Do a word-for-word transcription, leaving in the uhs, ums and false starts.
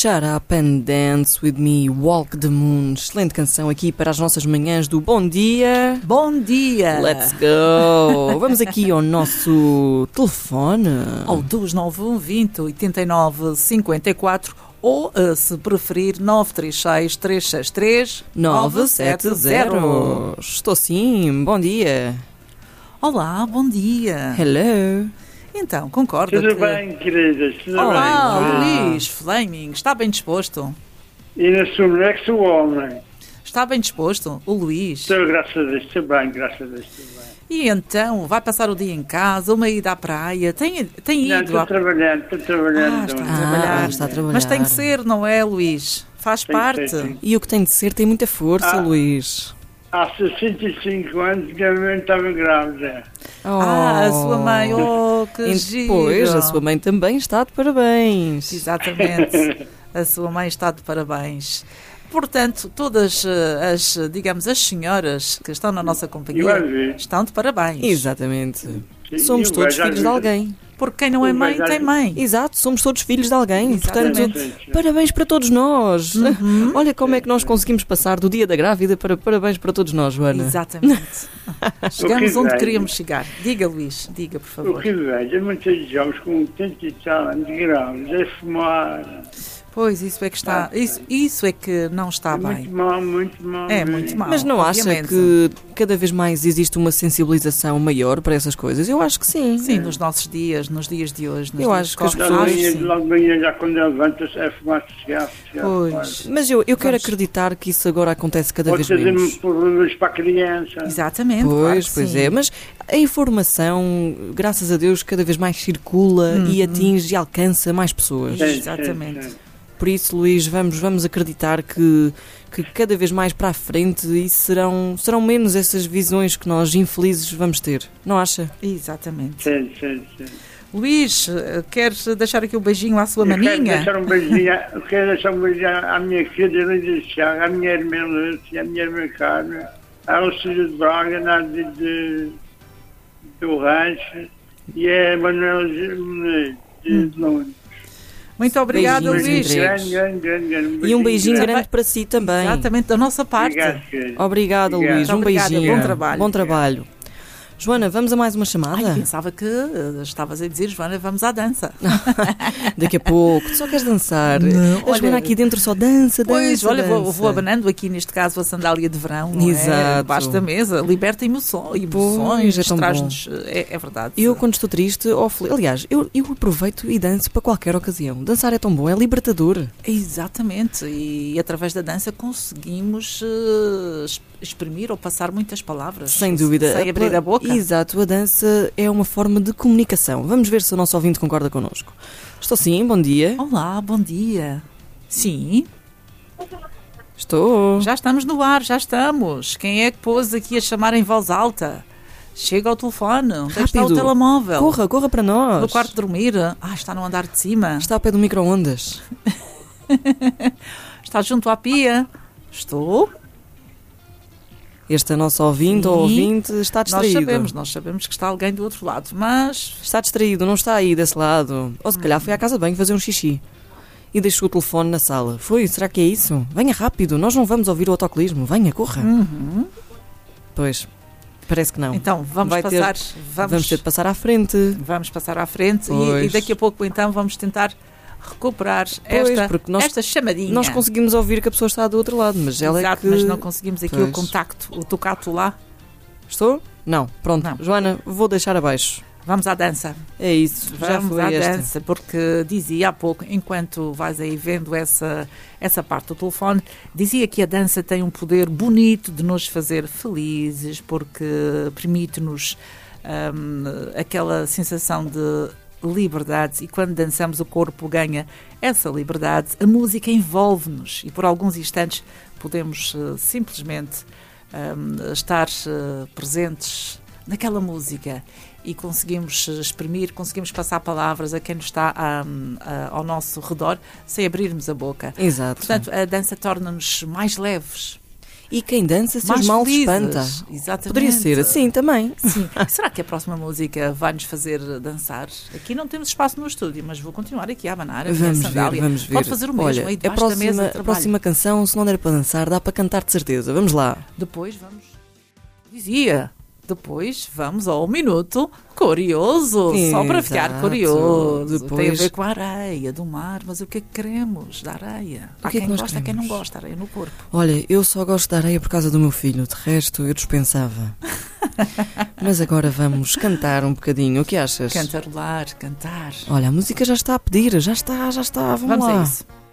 Shut Up and Dance With Me, Walk the Moon. Excelente canção aqui para as nossas manhãs do Bom Dia. Bom dia! Let's go! Vamos aqui ao nosso telefone. Ao dois nove um, vinte, oitenta e nove, cinquenta e quatro ou, se preferir, nove três seis, três seis três, nove sete zero. Estou sim, bom dia. Olá, bom dia. Hello. Então, concorda Tudo que... bem, queridas, tudo Olá, bem. Luís Fleming, está bem disposto? E na sua mulher que sou homem. Está bem disposto, o Luís? Estou, graças a Deus, estou bem, graças a Deus, estou bem. E então, vai passar o dia em casa, uma ida à praia? Tem, tem Não, ido estou à... trabalhando, estou trabalhando. Ah, está a Ah, trabalhar. está a trabalhar. Mas tem que ser, não é, Luís? Faz Tem que parte. ser, sim. E o que tem de ser tem muita força, Ah. Luís. Há sessenta e cinco anos que a minha mãe estava grávida. Ah, a sua mãe, oh, que E giro. depois, a sua mãe também está de parabéns. Exatamente, a sua mãe está de parabéns. Portanto, todas eh, as, digamos, as senhoras que estão na nossa companhia Eu a vi. estão de parabéns. Exatamente. Sim, Somos eu todos vejo às filhos de vezes- alguém. Porque quem não é Eu mãe, vejo às tem vezes- mãe. Exato, somos todos filhos de alguém. Exatamente. Portanto, Sim, sim. parabéns para todos nós. Uhum. Olha como é que nós conseguimos passar do dia da grávida para parabéns para todos nós, Joana. Exatamente. Chegamos O que onde vem? queríamos chegar. Diga, Luís, diga, por O favor. que vejo é muitos jovens com oitenta e tal anos grávidos, é fumar. Pois, isso é que está, isso, isso é que não está É bem. muito mal, muito mal. É mesmo. muito mal. Mas não acha obviamente. que cada vez mais existe uma sensibilização maior para essas coisas? Eu acho que sim. Sim, nos nossos dias, nos dias de hoje. Nos Eu dias acho que as correm, Logo pessoas- de sim. manhã, logo de manhã, já quando levanta-se, é fumar cigarro, cigarro. Pois. Mas eu, eu quero Vamos- acreditar que isso agora acontece cada Pode vez trazer menos. problemas para a criança. Exatamente, claro Pois, que pois sim. é, mas a informação, graças a Deus, cada vez mais circula e atinge e alcança mais pessoas. Sim, Exatamente. sim, sim. Por isso, Luís, vamos, vamos acreditar que, que cada vez mais para a frente isso serão, serão menos essas visões que nós, infelizes, vamos ter. Não acha? Exatamente. Sim, sim, sim. Luís, eh, queres deixar aqui um beijinho à sua Eu quero maninha? deixar um beijinho, eu quero deixar um beijinho à minha filha Lídia Chaga, à minha irmã Lúcia, à minha irmã Carmen, à Lucília de Braga, na de, de, do Rancho e a Manuela de, de, de Londres. Muito obrigada, Beijinhos Luís. entregues. Grande, grande, grande, grande. E um beijinho grande. grande para si também. Exatamente, da nossa parte. Obrigado, querido. Obrigada, Obrigado. Luís. Um Obrigada, beijinho. bom trabalho. Bom trabalho. Joana, vamos a mais uma chamada? Ai, pensava que eh, estavas a dizer, Joana, vamos à dança. Daqui a pouco. Tu só queres dançar. Não, a Joana olha- aqui dentro só dança, dança, Pois, olha, vou, dança. vou abanando aqui, neste caso, a sandália de verão, não é? Exato. Debaixo da mesa, liberta emoção, emoções, Pois, é tão traz-nos, é, é verdade. Eu, quando estou triste ou feliz... Aliás, eu, eu aproveito e danço para qualquer ocasião. Dançar é tão bom, é libertador. Exatamente, e através da dança conseguimos eh, es- exprimir ou passar muitas palavras. Sem dúvida. Sem abrir a boca. Exato, a dança é uma forma de comunicação. Vamos ver se o nosso ouvinte concorda connosco. Estou sim, bom dia. Olá, bom dia. Sim, Estou. já estamos no ar, já estamos. Quem é que pôs aqui a chamar em voz alta? Chega ao telefone, onde é que está o Rápido. telemóvel? Corra, corra para nós. No quarto de dormir? Ah, está no andar de cima. Está ao pé do micro-ondas. Está junto à pia. Estou. Este é nosso ouvinte Sim. ou ouvinte está Nós distraído. sabemos, nós sabemos que está alguém do outro lado, mas Está distraído, não está aí desse lado. Ou se calhar foi à casa de banho fazer um xixi. E deixou o telefone na sala. Foi? Será que é isso? Venha rápido, nós não vamos ouvir o autocolismo. Venha, corra. Uhum. Pois, parece que não. Então, vamos Vai ter- passar, vamos, Vamos ter de passar à frente. vamos passar à frente e, Pois. e daqui a pouco então vamos tentar recuperar Pois, esta, porque nós- esta chamadinha. Nós conseguimos ouvir que a pessoa está do outro lado, mas ela Exato, é que... mas não conseguimos aqui Pois. o contacto, o tocato lá. Estou? Não, pronto. Não. Joana, vou deixar abaixo. Vamos à dança. É isso, já Vamos foi à esta. dança, porque dizia há pouco, enquanto vais aí vendo essa, essa parte do telefone, dizia que a dança tem um poder bonito de nos fazer felizes, porque permite-nos hum, aquela sensação de liberdade, e quando dançamos o corpo ganha essa liberdade. A música envolve-nos e por alguns instantes podemos uh, simplesmente um, estar uh, presentes naquela música e conseguimos exprimir, conseguimos passar palavras a quem nos está um, a, ao nosso redor sem abrirmos a boca. Exato. Portanto, a dança torna-nos mais leves. E quem dança se mais os males felizes. espanta. Exatamente. Poderia ser assim também. Sim. Será que a próxima música vai nos fazer dançar? Aqui não temos espaço no estúdio, mas vou continuar aqui a abanar a minha Vamos sandália. ver, vamos ver. Pode fazer o mesmo Olha, aí a debaixo da mesa de próxima, a trabalho. próxima canção, se não der para dançar, dá para cantar de certeza. Vamos lá. Depois vamos... Dizia... Depois vamos ao minuto curioso, só para ficar Exato. curioso. Depois- Tem a ver com a areia do mar, mas o que é que queremos da areia? O Há que é que quem nós gosta, há quem não queremos? gosta, areia no corpo. Olha, eu só gosto da areia por causa do meu filho. De resto, eu dispensava. Mas agora vamos cantar um bocadinho. O que achas? Cantarolar, cantar. Olha, a música já está a pedir. Já está, já está. Vamos, Vamos lá. a isso.